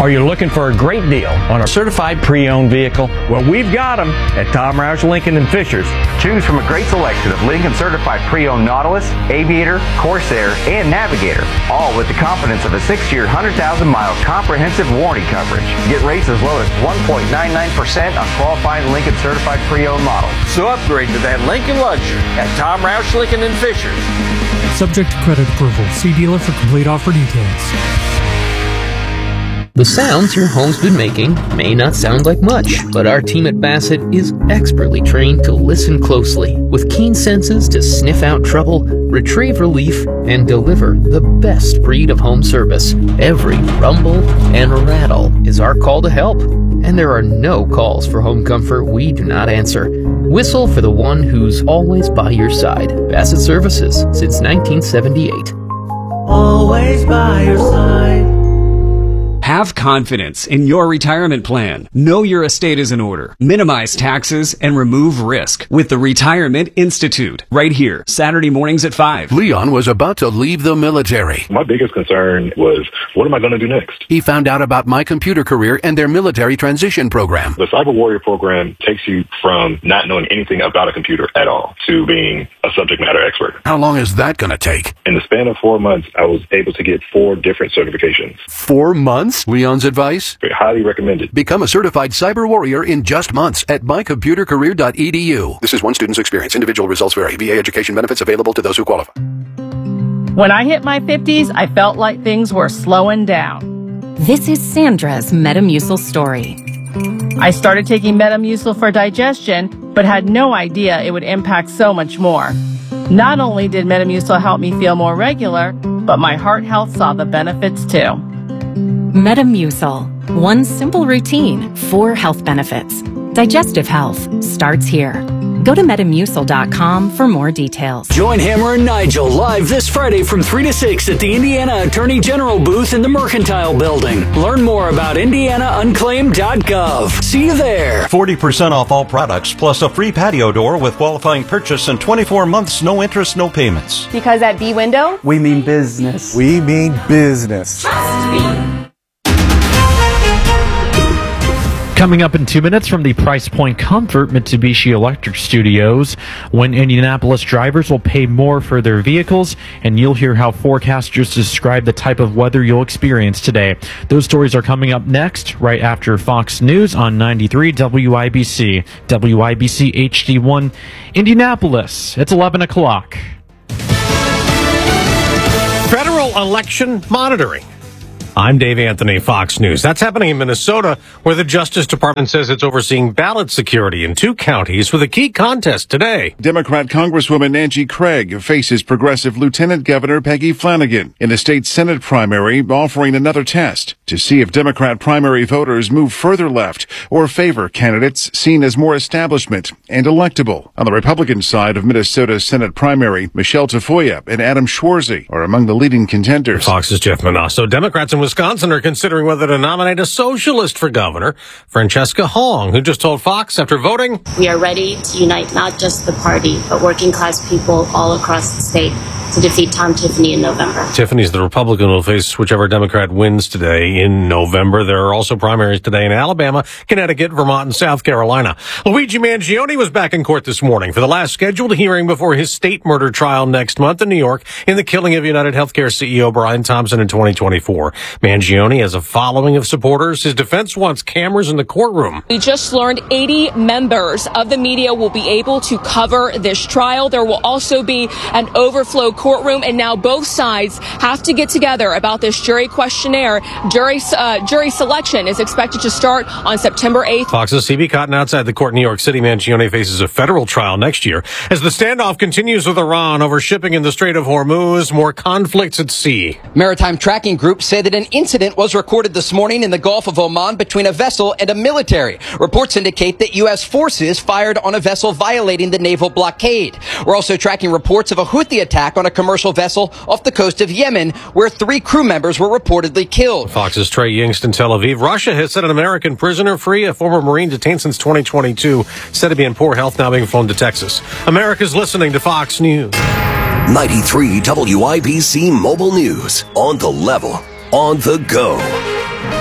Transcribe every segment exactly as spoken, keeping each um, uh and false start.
Are you looking for a great deal on a certified pre-owned vehicle? Well, we've got them at Tom Roush Lincoln and Fishers. Choose from a great selection of Lincoln certified pre-owned Nautilus, Aviator, Corsair, and Navigator, all with the confidence of a six-year, one hundred thousand mile comprehensive warranty coverage. Get rates as low as one point nine nine percent on qualifying Lincoln certified pre-owned models. So upgrade to that Lincoln luxury at Tom Roush Lincoln and Fishers. Subject to credit approval. See dealer for complete offer details. The sounds your home's been making may not sound like much, but our team at Bassett is expertly trained to listen closely, with keen senses to sniff out trouble, retrieve relief, and deliver the best breed of home service. Every rumble and rattle is our call to help, and there are no calls for home comfort we do not answer. Whistle for the one who's always by your side. Bassett Services, since nineteen seventy-eight. Always by your side. Have confidence in your retirement plan. Know your estate is in order. Minimize taxes and remove risk with the Retirement Institute. Right here, Saturday mornings at five. Leon was about to leave the military. My biggest concern was, what am I going to do next? He found out about My Computer Career and their military transition program. The Cyber Warrior program takes you from not knowing anything about a computer at all to being a subject matter expert. How long is that going to take? In the span of four months, I was able to get four different certifications. Four months? Leon's advice? Highly recommended. Become a certified cyber warrior in just months at my computer career dot e d u. This is one student's experience. Individual results vary. V A education benefits available to those who qualify. When I hit my fifties, I felt like things were slowing down. This is Sandra's Metamucil story. I started taking Metamucil for digestion, but had no idea it would impact so much more. Not only did Metamucil help me feel more regular, but my heart health saw the benefits too. Metamucil. One simple routine, four health benefits. Digestive health starts here. Go to metamucil dot com for more details. Join Hammer and Nigel live this Friday from three to six at the Indiana Attorney General booth in the Mercantile Building. Learn more about indiana unclaimed dot gov. See you there. forty percent off all products, plus a free patio door with qualifying purchase and twenty-four months, no interest, no payments. Because at B-Window, we mean business. We mean business. Trust me. Coming up in two minutes from the Price Point Comfort Mitsubishi Electric Studios, when Indianapolis drivers will pay more for their vehicles, and you'll hear how forecasters describe the type of weather you'll experience today. Those stories are coming up next, right after Fox News on ninety-three W I B C. W I B C H D one, Indianapolis. It's eleven o'clock. Federal election monitoring. I'm Dave Anthony, Fox News. That's happening in Minnesota, where the Justice Department says it's overseeing ballot security in two counties with a key contest today. Democrat Congresswoman Nancy Craig faces progressive Lieutenant Governor Peggy Flanagan in the state Senate primary, offering another test to see if Democrat primary voters move further left or favor candidates seen as more establishment and electable. On the Republican side of Minnesota's Senate primary, Michelle Tafoya and Adam Schwarzy are among the leading contenders. Fox's Jeff Manasso. Democrats in Wisconsin are considering whether to nominate a socialist for governor, Francesca Hong, who just told Fox after voting, "We are ready to unite not just the party, but working class people all across the state to defeat Tom Tiffany in November." Tiffany's the Republican who will face whichever Democrat wins today in November. There are also primaries today in Alabama, Connecticut, Vermont, and South Carolina. Luigi Mangione was back in court this morning for the last scheduled hearing before his state murder trial next month in New York in the killing of United Healthcare C E O Brian Thompson in twenty twenty-four. Mangione has a following of supporters. His defense wants cameras in the courtroom. We just learned eighty members of the media will be able to cover this trial. There will also be an overflow courtroom, and now both sides have to get together about this jury questionnaire. Jury uh, jury selection is expected to start on September eighth. Fox's C B Cotton outside the court in New York City. Mangione faces a federal trial next year as the standoff continues with Iran over shipping in the Strait of Hormuz. More conflicts at sea. Maritime tracking groups say that an incident was recorded this morning in the Gulf of Oman between a vessel and a military. Reports indicate that U S forces fired on a vessel violating the naval blockade. We're also tracking reports of a Houthi attack on a commercial vessel off the coast of Yemen, where three crew members were reportedly killed. Fox's Trey Yingst in Tel Aviv. Russia has set an American prisoner free, a former Marine detained since twenty twenty-two, said to be in poor health, now being flown to Texas. America's listening to Fox News. ninety-three W I B C Mobile News. On the level. On the go.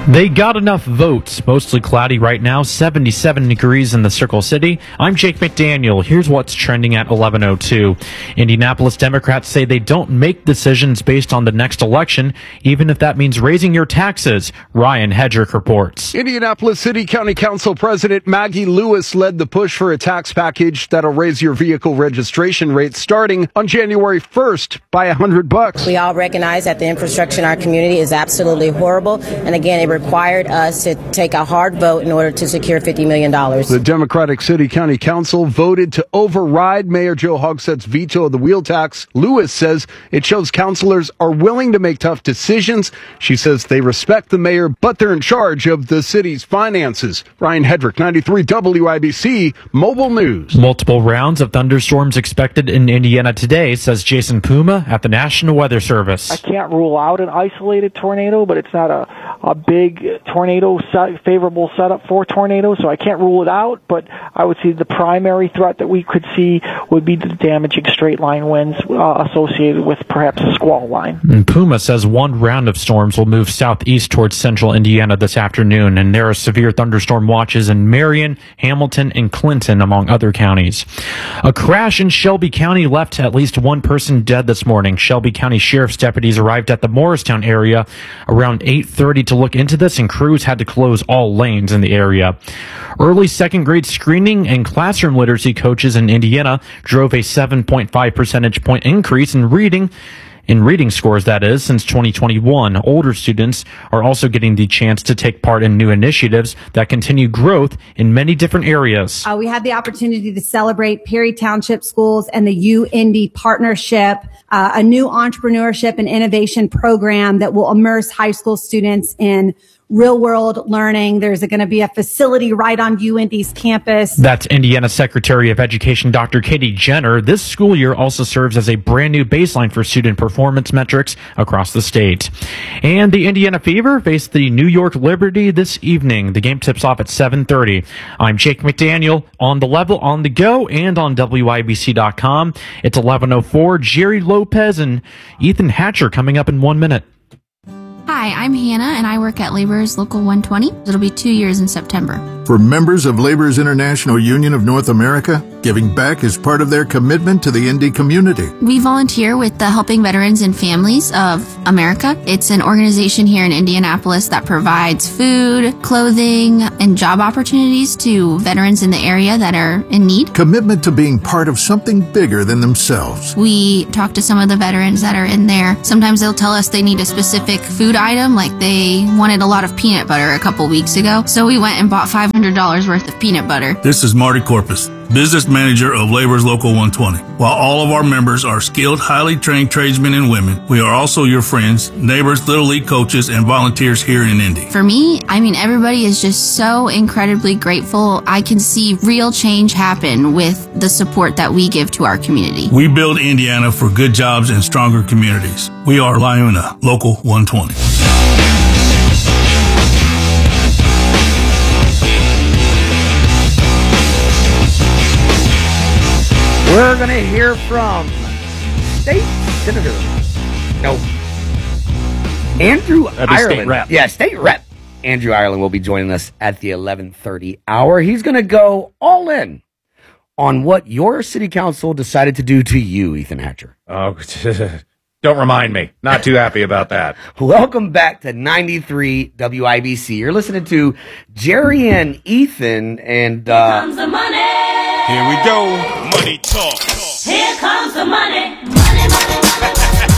They got enough votes. Mostly cloudy right now, seventy-seven degrees in the Circle City. I'm Jake McDaniel. Here's what's trending at eleven oh two. Indianapolis Democrats say they don't make decisions based on the next election, even if that means raising your taxes. Ryan Hedrick reports. Indianapolis City County Council President Maggie Lewis led the push for a tax package that'll raise your vehicle registration rate starting on January first by a hundred bucks. We all recognize that the infrastructure in our community is absolutely horrible, and again, it required us to take a hard vote in order to secure fifty million dollars. The Democratic City County Council voted to override Mayor Joe Hogsett's veto of the wheel tax. Lewis says it shows councilors are willing to make tough decisions. She says they respect the mayor, but they're in charge of the city's finances. Ryan Hedrick, ninety-three W I B C Mobile News. Multiple rounds of thunderstorms expected in Indiana today, says Jason Puma at the National Weather Service. I can't rule out an isolated tornado, but it's not a, a big tornado set, favorable setup for tornadoes, so I can't rule it out, but I would say the primary threat that we could see would be the damaging straight line winds uh, associated with perhaps a squall line. And Puma says one round of storms will move southeast towards central Indiana this afternoon, and there are severe thunderstorm watches in Marion, Hamilton, and Clinton, among other counties. A crash in Shelby County left at least one person dead this morning. Shelby County Sheriff's deputies arrived at the Morristown area around eight thirty to look into this, and crews had to close all lanes in the area. Early second grade screening and classroom literacy coaches in Indiana drove a seven point five percentage point increase in reading in reading scores, that is, since twenty twenty-one. Older students are also getting the chance to take part in new initiatives that continue growth in many different areas. Uh, we had the opportunity to celebrate Perry Township Schools and the U Indy partnership, uh, a new entrepreneurship and innovation program that will immerse high school students in real-world learning. There's going to be a facility right on U Indy's campus. That's Indiana Secretary of Education Doctor Katie Jenner. This school year also serves as a brand new baseline for student performance metrics across the state. And the Indiana Fever face the New York Liberty this evening. The game tips off at seven thirty. I'm Jake McDaniel, on the level, on the go, and on W I B C dot com. It's eleven oh four. Jerry Lopez and Ethan Hatcher coming up in one minute. Hi, I'm Hannah, and I work at Laborers Local one twenty. It'll be two years in September. For members of Laborers International Union of North America, giving back is part of their commitment to the Indy community. We volunteer with the Helping Veterans and Families of America. It's an organization here in Indianapolis that provides food, clothing, and job opportunities to veterans in the area that are in need. Commitment to being part of something bigger than themselves. We talk to some of the veterans that are in there. Sometimes they'll tell us they need a specific food item, like they wanted a lot of peanut butter a couple weeks ago. So we went and bought five hundred dollars worth of peanut butter. This is Marty Corpus, business manager of Laborers Local one twenty. While all of our members are skilled, highly trained tradesmen and women, we are also your friends, neighbors, Little League coaches, and volunteers here in Indy. For me, I mean, everybody is just so incredibly grateful. I can see real change happen with the support that we give to our community. We build Indiana for good jobs and stronger communities. We are LIUNA Local one twenty. We're going to hear from State Senator, no, Andrew That'd be Ireland. State Rep. Yeah, State Rep. Andrew Ireland will be joining us at the eleven thirty hour. He's going to go all in on what your city council decided to do to you, Ethan Hatcher. Oh, don't remind me. Not too happy about that. Welcome back to ninety-three W I B C. You're listening to Jerry and Ethan, and uh, Here comes the money. Here we go. Money talk. Here comes the money. Money, money, money.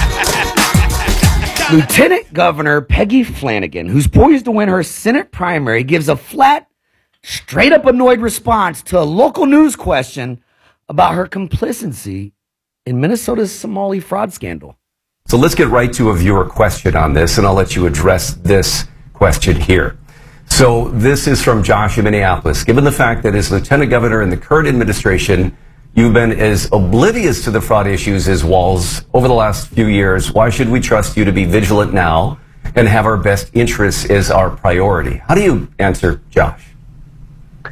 Lieutenant Governor Peggy Flanagan, who's poised to win her Senate primary, gives a flat, straight-up annoyed response to a local news question about her complicity in Minnesota's Somali fraud scandal. So let's get right to a viewer question on this, and I'll let you address this question here. So this is from Josh in Minneapolis. Given the fact that as Lieutenant Governor in the current administration, you've been as oblivious to the fraud issues as Walz over the last few years, why should we trust you to be vigilant now and have our best interests as our priority? How do you answer Josh?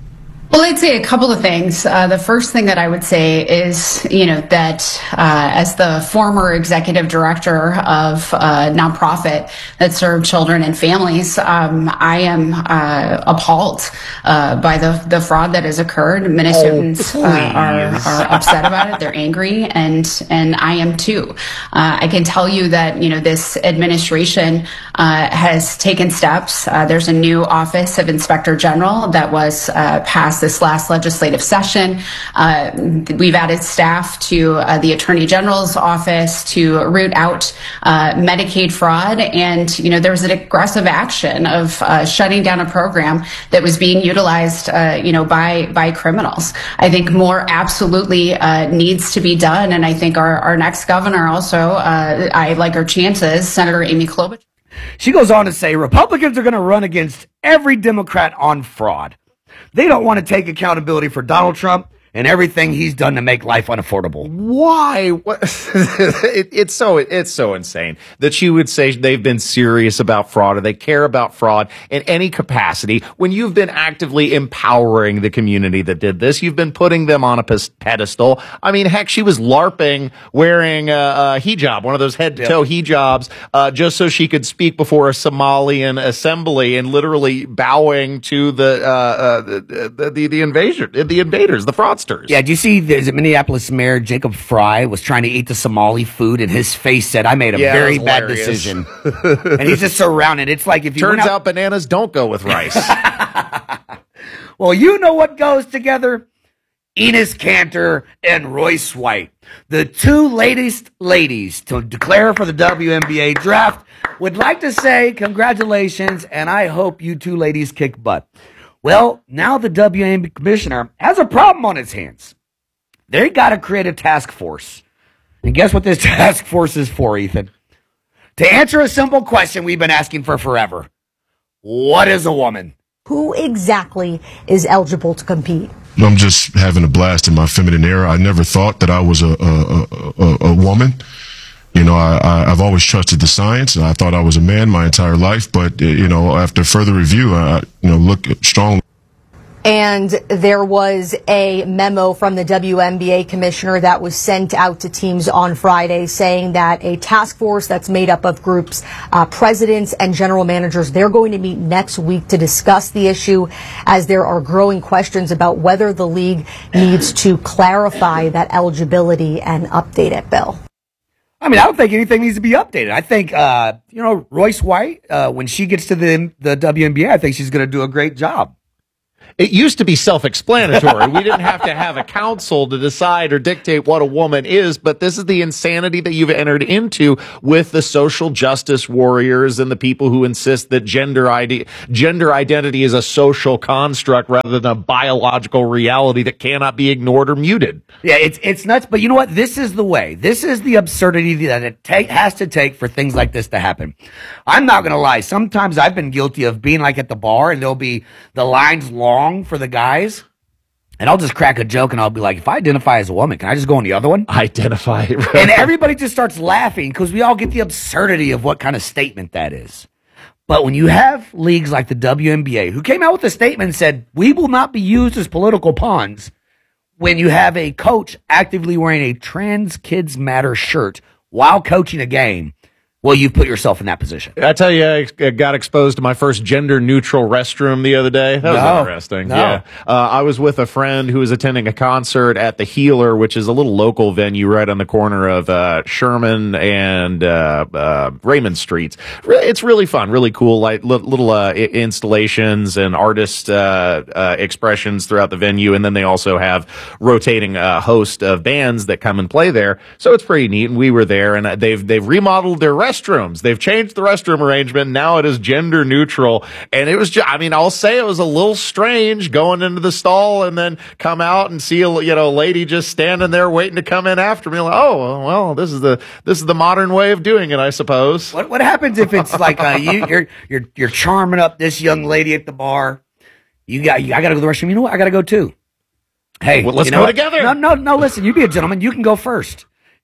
Well, I'd say a couple of things. Uh, the first thing that I would say is, you know, that uh, as the former executive director of a nonprofit that served children and families, um, I am uh, appalled uh, by the, the fraud that has occurred. Minnesotans oh, uh, are, are upset about it. They're angry, and and I am too. Uh, I can tell you that, you know, this administration uh, has taken steps. Uh, there's a new Office of Inspector General that was uh, passed this last legislative session. Uh, we've added staff to uh, the Attorney General's office to root out uh, Medicaid fraud. And, you know, there was an aggressive action of uh, shutting down a program that was being utilized, uh, you know, by by criminals. I think more absolutely uh, needs to be done. And I think our, our next governor also, uh, I like her chances, Senator Amy Klobuchar. She goes on to say Republicans are going to run against every Democrat on fraud. They don't want to take accountability for Donald Trump and everything he's done to make life unaffordable. Why? What? it, it's so it's so insane that you would say they've been serious about fraud or they care about fraud in any capacity when you've been actively empowering the community that did this. You've been putting them on a pedestal. I mean, heck, she was LARPing wearing a, a hijab, one of those head-to-toe yep. hijabs, uh, just so she could speak before a Somalian assembly and literally bowing to the uh, uh, the, the the invasion, the invaders, the fraudsters. Yeah, do you see there's a Minneapolis Mayor Jacob Fry was trying to eat the Somali food and his face said, I made a yeah, very bad decision. And he's just surrounded. It's like if you Turns out, out bananas don't go with rice. Well, you know what goes together? Enos Kanter and Royce White, the two latest ladies to declare for the W N B A draft, would like to say congratulations, and I hope you two ladies kick butt. Well, now the W N B A commissioner has a problem on his hands. They got to create a task force. And guess what this task force is for, Ethan? To answer a simple question we've been asking for forever. What is a woman? Who exactly is eligible to compete? I'm just having a blast in my feminine era. I never thought that I was a, a, a, a woman. You know, I, I, I've always trusted the science, and I thought I was a man my entire life. But, you know, after further review, I, you know, look strong. And there was a memo from the W N B A commissioner that was sent out to teams on Friday saying that a task force that's made up of groups, uh, presidents and general managers, they're going to meet next week to discuss the issue as there are growing questions about whether the league needs to clarify that eligibility and update it, Bill. I mean, I don't think anything needs to be updated. I think, uh, you know, Royce White, uh, when she gets to the, the W N B A, I think she's going to do a great job. It used to be self-explanatory. We didn't have to have a council to decide or dictate what a woman is, but this is the insanity that you've entered into with the social justice warriors and the people who insist that gender ide- gender identity is a social construct rather than a biological reality that cannot be ignored or muted. Yeah, it's it's nuts, but you know what? This is the way. This is the absurdity that it take, has to take for things like this to happen. I'm not going to lie. Sometimes I've been guilty of being like at the bar and there'll be the lines long for the guys, and I'll just crack a joke and I'll be like, if I identify as a woman, can I just go on the other one? Identify. Right. And everybody just starts laughing because we all get the absurdity of what kind of statement that is. But when you have leagues like the W N B A who came out with a statement and said, we will not be used as political pawns, when you have a coach actively wearing a Trans Kids Matter shirt while coaching a game, well, you've put yourself in that position. I tell you, I got exposed to my first gender-neutral restroom the other day. That was no, interesting. No. Yeah, uh, I was with a friend who was attending a concert at the Healer, which is a little local venue right on the corner of uh, Sherman and uh, uh, Raymond Streets. It's really fun, really cool, like little uh, installations and artist uh, uh, expressions throughout the venue, and then they also have rotating uh, host of bands that come and play there. So it's pretty neat. And we were there, and they've they've remodeled their restaurant. Restrooms. They've changed the restroom arrangement. Now it is gender neutral. And it was just, I mean, I'll say it was a little strange going into the stall and then come out and see a, you know, a lady just standing there waiting to come in after me. Like, oh, well, this is the, this is the modern way of doing it, I suppose. What, what happens if it's like, uh, you, you're, you're, you're charming up this young lady at the bar. You got, you, I gotta go to the restroom. You know what? I gotta go too. Hey, well, let's you know go what? together. No, no, no, listen, you be a gentleman. You can go first.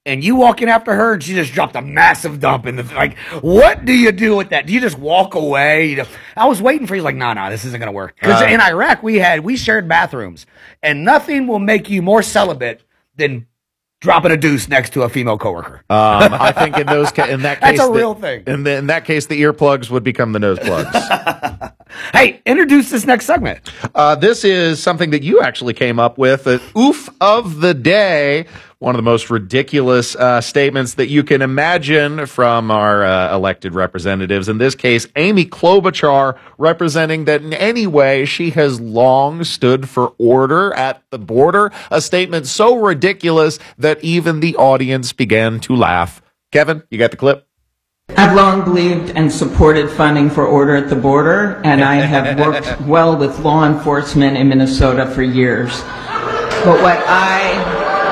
and you walk in after her and she just dropped a massive dump in the, like, what do you do with that? Do you just walk away? You know, I was waiting for you, like, no, no, this isn't going to work. Because uh, in Iraq, we had, we shared bathrooms, and nothing will make you more celibate than dropping a deuce next to a female coworker. Um, I think in those ca- in that case, that's a the, real thing. In, the, in that case, the earplugs would become the nose plugs. Hey, introduce this next segment. Uh, this is something that you actually came up with. An oof of the day. One of the most ridiculous uh, statements that you can imagine from our uh, elected representatives. In this case, Amy Klobuchar, representing that in any way she has long stood for order at the border. A statement so ridiculous that even the audience began to laugh. Kevin, you got the clip? I've long believed and supported funding for order at the border, and I have worked well with law enforcement in Minnesota for years. But what I...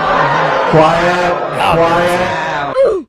Quiet,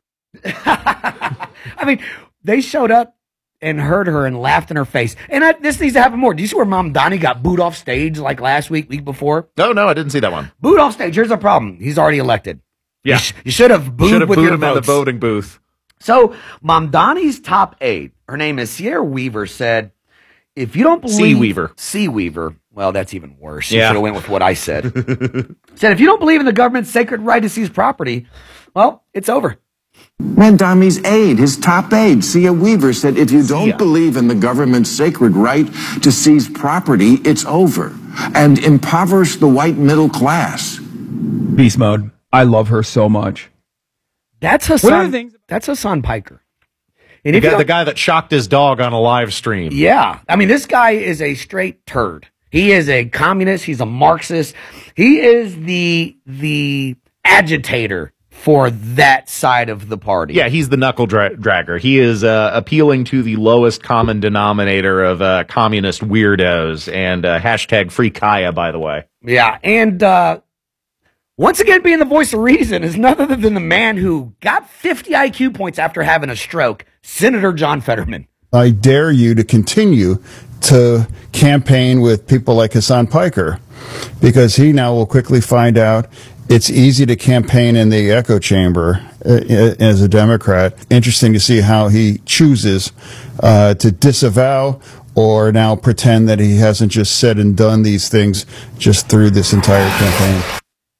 quiet. I mean, they showed up and heard her and laughed in her face. And I, this needs to happen more. Do you see where Mom Donnie got booed off stage like last week, week before? No, no, I didn't see that one. Booed off stage. Here's the problem. He's already elected. Yeah. You, sh- you should have booed Should've with booed your him in the votes. voting booth. So, Mom Donnie's top aide, her name is Sierra Weaver, said, if you don't believe... Sea Weaver. Sea Weaver. Well, that's even worse. You Yeah. should have went with what I said. Said, if you don't believe in the government's sacred right to seize property, well, it's over. Mandami's aide, his top aide, Sia Weaver, said if you don't Sia. believe in the government's sacred right to seize property, it's over. And impoverish the white middle class. Beast mode. I love her so much. That's Hassan, that's Hassan Piker. And The if you guy, don't- the guy that shocked his dog on a live stream. Yeah. I mean, this guy is a straight turd. He is a communist. He's a Marxist. He is the the agitator for that side of the party. Yeah, he's the knuckle dra- dragger. He is uh, appealing to the lowest common denominator of uh, communist weirdos. And uh, hashtag free Kaya, by the way. Yeah. And uh, once again, being the voice of reason is none other than the man who got fifty I Q points after having a stroke, Senator John Fetterman. I dare you to continue to campaign with people like Hassan Piker, because he now will quickly find out it's easy to campaign in the echo chamber uh, as a Democrat. Interesting to see how he chooses uh, to disavow or now pretend that he hasn't just said and done these things just through this entire campaign.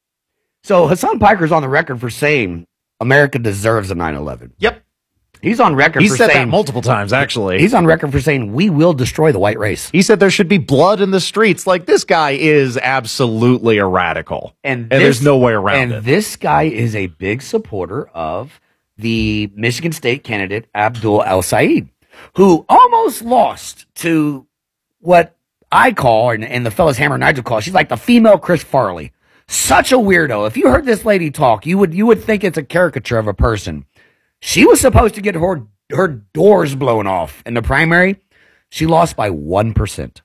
So Hassan Piker's on the record for saying America deserves a nine eleven. Yep. He's on record He for said saying... that multiple times, actually. He's on record for saying we will destroy the white race. He said there should be blood in the streets. Like, this guy is absolutely a radical. And, And this- there's no way around and it. this guy is a big supporter of the Michigan State candidate, Abdul El-Sayed, who almost lost to what I call, and, and the fellas Hammer and Nigel call, she's like the female Chris Farley. Such a weirdo. If you heard this lady talk, you would you would think it's a caricature of a person. She was supposed to get her her doors blown off in the primary. She lost by one percent.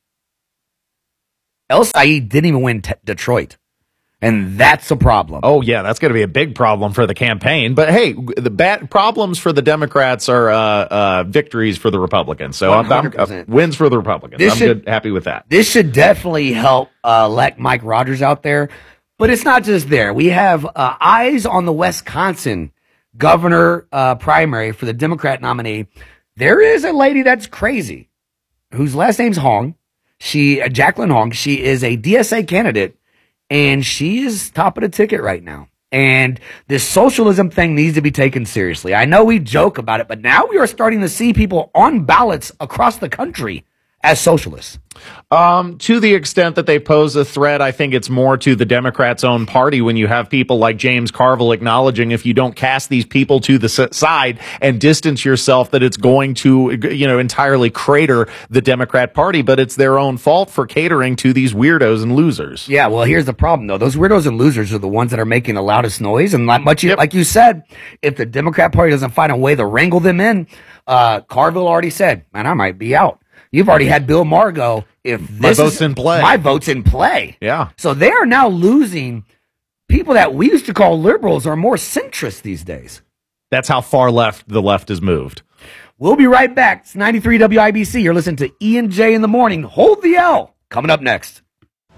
El-Sayed didn't even win t- Detroit. And that's a problem. Oh, yeah, that's going to be a big problem for the campaign. But, hey, the bad problems for the Democrats are uh, uh, victories for the Republicans. So I'm, I'm uh, wins for the Republicans. This I'm should- good, happy with that. This should definitely help uh, elect Mike Rogers out there. But it's not just there. We have uh, eyes on the Wisconsin governor uh, primary for the Democrat nominee. There is a lady that's crazy, whose last name's Hong. She, uh, Jacqueline Hong. She is a D S A candidate, and she is top of the ticket right now. And this socialism thing needs to be taken seriously. I know we joke about it, but now we are starting to see people on ballots across the country as socialists. Um, to the extent that they pose a threat, I think it's more to the Democrats' own party when you have people like James Carville acknowledging if you don't cast these people to the s- side and distance yourself, that it's going to, you know, entirely crater the Democrat Party. But it's their own fault for catering to these weirdos and losers. Yeah, well, here's the problem, though. Those weirdos and losers are the ones that are making the loudest noise. And like, much, like you said, if the Democrat Party doesn't find a way to wrangle them in, uh, Carville already said, man, I might be out. You've already had Bill Maher go, if My this vote's is, in play. My vote's in play. Yeah. So they are now losing people that we used to call liberals are more centrist these days. That's how far left the left has moved. We'll be right back. It's ninety-three W I B C. You're listening to E and J in the morning. Hold the L. Coming up next.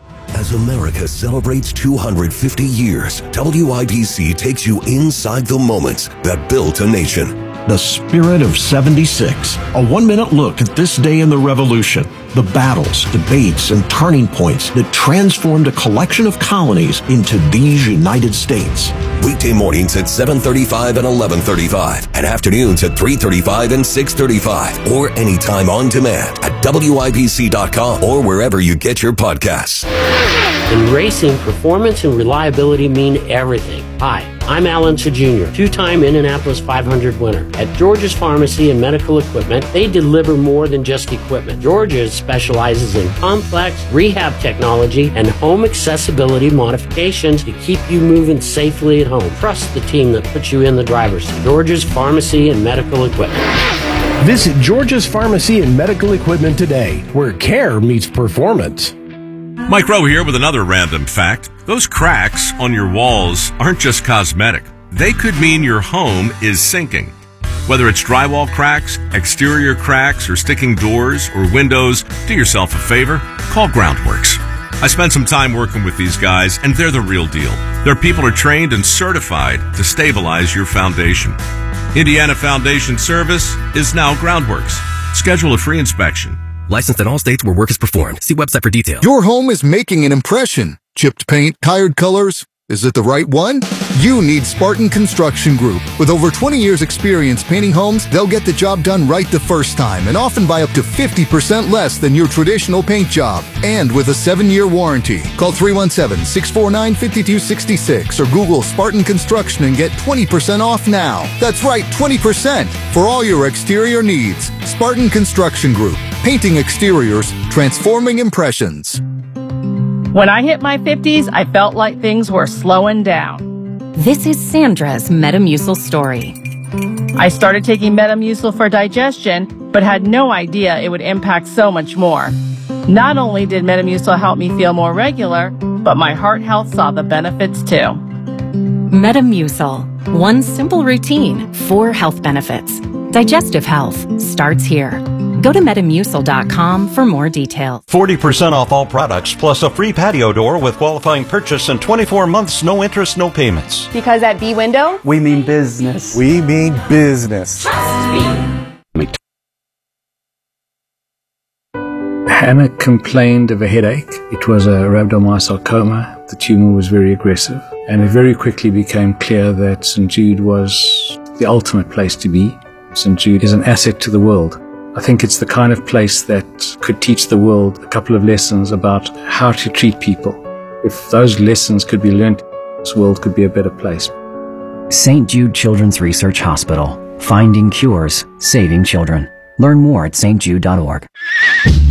As America celebrates two hundred fifty years, W I B C takes you inside the moments that built a nation. The Spirit of seventy-six. A one-minute look at this day in the Revolution. The battles, debates, and turning points that transformed a collection of colonies into these United States. Weekday mornings at seven thirty-five and eleven thirty-five, and afternoons at three thirty-five and six thirty-five, or anytime on demand at W I B C dot com or wherever you get your podcasts. In racing, performance and reliability mean everything. Hi, I'm Alan Junior, two-time Indianapolis five hundred winner. At George's Pharmacy and Medical Equipment, they deliver more than just equipment. George's specializes in complex rehab technology and home accessibility modifications to keep you moving safely at home. Trust the team that puts you in the driver's seat. George's Pharmacy and Medical Equipment. Visit George's Pharmacy and Medical Equipment today, where care meets performance. Mike Rowe here with another random fact. Those cracks on your walls aren't just cosmetic. They could mean your home is sinking. Whether it's drywall cracks, exterior cracks, or sticking doors or windows, do yourself a favor, call Groundworks. I spent some time working with these guys, and they're the real deal. Their people are trained and certified to stabilize your foundation. Indiana Foundation Service is now Groundworks. Schedule a free inspection. Licensed in all states where work is performed. See website for details. Your home is making an impression. Chipped paint, tired colors. Is it the right one? You need Spartan Construction Group. With over twenty years experience painting homes, they'll get the job done right the first time and often by up to fifty percent less than your traditional paint job. And with a seven-year warranty. Call three one seven, six four nine, five two six six or Google Spartan Construction and get twenty percent off now. That's right, twenty percent for all your exterior needs. Spartan Construction Group. Painting exteriors, transforming impressions. When I hit my fifties, I felt like things were slowing down. This is Sandra's Metamucil story. I started taking Metamucil for digestion, but had no idea it would impact so much more. Not only did Metamucil help me feel more regular, but my heart health saw the benefits too. Metamucil. One simple routine, four health benefits. Digestive health starts here. Go to Metamucil dot com for more details. forty percent off all products, plus a free patio door with qualifying purchase and twenty-four months, no interest, no payments. Because at B-Window, we mean business. We mean business. Hannah complained of a headache. It was a rhabdomyosarcoma. The tumor was very aggressive. And it very quickly became clear that Saint Jude was the ultimate place to be. Saint Jude is an asset to the world. I think it's the kind of place that could teach the world a couple of lessons about how to treat people. If those lessons could be learned, this world could be a better place. Saint Jude Children's Research Hospital. Finding cures, saving children. Learn more at S T jude dot org.